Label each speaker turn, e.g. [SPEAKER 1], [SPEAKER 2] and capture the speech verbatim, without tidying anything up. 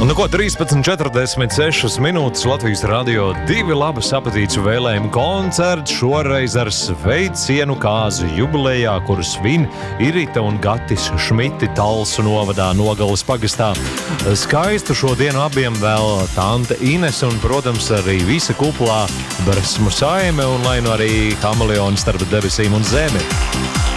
[SPEAKER 1] Un nu ko, trīspadsmit četrdesmit sešas minūtes Latvijas radio divi labi sapatīts vēlējumu koncerts, šoreiz ar sveicienu kāzu jubilejā, kuru svin Irita un Gatis Šmiti Talsu novadā Nogales pagastā. Skaistu šo dienu abiem vēl tante Ines un, protams, arī visa kuplā Bersmu saime un lai nu arī kameleoni starp debesīm un zemi.